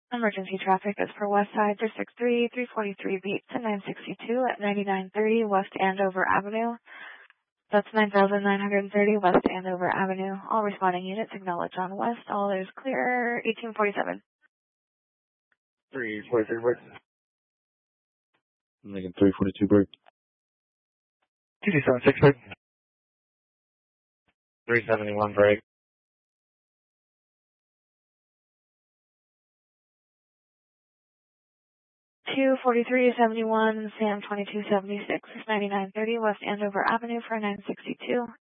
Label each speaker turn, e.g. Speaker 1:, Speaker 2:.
Speaker 1: Emergency traffic is for West Side 363, 343 beat to 962 at 9930 West Andover Avenue. That's 9,930 West Andover Avenue. All responding units acknowledge on West. All is clear. 1847.
Speaker 2: 343 break. Lincoln 342 break. 2276 break. 371 break.
Speaker 1: 24371 Sam 2276 9930 West Andover Avenue for 962.